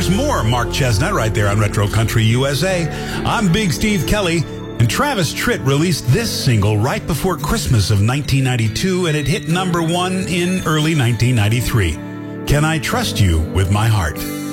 There's more Mark Chestnut right there on Retro Country USA. I'm Big Steve Kelly, and Travis Tritt released this single right before Christmas of 1992, and it hit number one in early 1993. Can I Trust You with My Heart?